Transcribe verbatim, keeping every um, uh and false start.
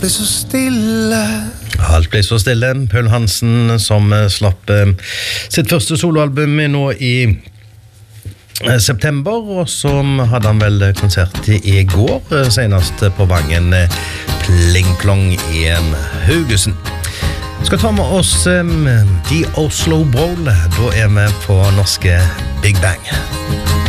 ble så stille. Alt ble så stille. Paul Hansen som slapp eh, sitt første soloalbum nå i eh, september, og så hadde han vel konsert i går, eh, senest på Vangen eh, Pling Plong i eh, Haugesund. Skal ta med oss eh, The Oslo Bowl, da er vi på norske Big Bang.